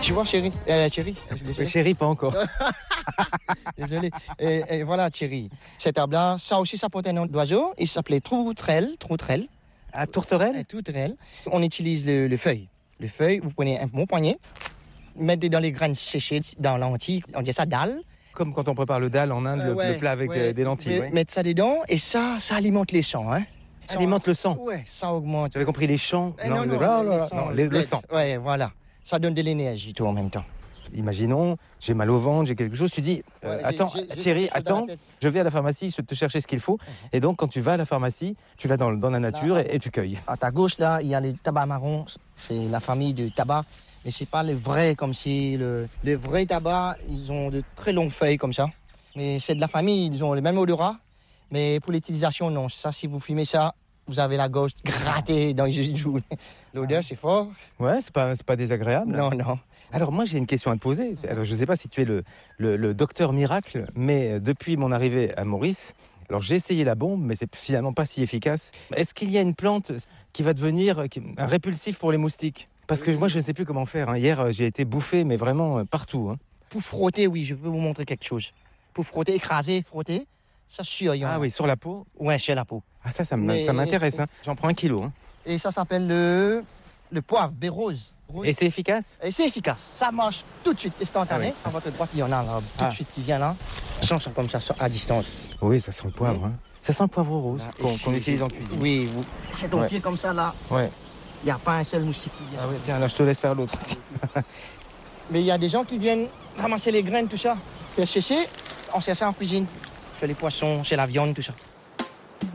Tu vois, chérie, Chérie, pas encore. Désolé. Et voilà, Thierry. Cet arbre-là, ça aussi, ça porte un nom d'oiseau. Il s'appelait troutrelle. À tourterelle? Tourterelle. On utilise le feuille. Le feuille, vous prenez un bon poignet, mettez dans les graines séchées dans l'antique, on dit ça dalle. Comme quand on prépare le dal en Inde, le plat avec des lentilles. Ouais. Mettre ça dedans et ça alimente les sangs. Hein. Ça alimente le sang. Ouais, ça augmente. J'avais compris les champs. Non, le sang. Ouais, voilà. Ça donne de l'énergie tout en même temps. Imaginons, j'ai mal au ventre, j'ai quelque chose, tu dis, attends, Thierry, attends, je vais à la pharmacie, je vais te chercher ce qu'il faut. Et donc, quand tu vas à la pharmacie, tu vas dans la nature et tu cueilles. À ta gauche, là, il y a les tabacs marrons. C'est la famille de tabac. Mais c'est pas les vrais comme si les vrais tabacs, ils ont de très longues feuilles comme ça. Mais c'est de la famille, ils ont le même odorat. Mais pour l'utilisation, non. Ça, si vous fumez ça, vous avez la gorge grattée dans les joues. L'odeur, c'est fort. Ouais, c'est pas désagréable. Non. Alors moi, j'ai une question à te poser. Alors, je ne sais pas si tu es le docteur miracle, mais depuis mon arrivée à Maurice, alors j'ai essayé la bombe, mais c'est finalement pas si efficace. Est-ce qu'il y a une plante qui va devenir un répulsif pour les moustiques? Parce que moi, je ne sais plus comment faire. Hier, j'ai été bouffé, mais vraiment partout. Pour frotter, oui, je peux vous montrer quelque chose. Pour frotter, écraser, frotter, ça sûr. Ah oui, sur la peau? Ouais, sur la peau. Ah ça m'intéresse. J'en prends 1 kilo. Et ça s'appelle le poivre, bérose. Et c'est efficace? Et c'est efficace. Ça marche tout de suite, instantané. À votre droite, il y en a là, tout de suite qui vient là. Ça sent comme ça, à distance. Oui, ça sent le poivre. Ça sent le poivre rose qu'on utilise en cuisine. Oui, c'est ton pied comme ça là. Ouais. Il n'y a pas un seul moustique qui vient. Ah ouais, tiens, là, je te laisse faire l'autre aussi. Mais il y a des gens qui viennent ramasser les graines, tout ça. Faire sécher, on sert ça en cuisine. Sur les poissons, sur la viande, tout ça.